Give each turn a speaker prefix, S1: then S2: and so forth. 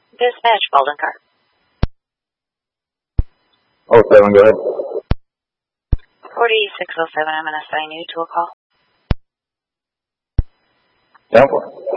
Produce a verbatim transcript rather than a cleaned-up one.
S1: Dispatch, Walden car.
S2: Oh, seven, go ahead.
S1: forty-six oh seven, I'm going to assign you to a call.
S2: ten four.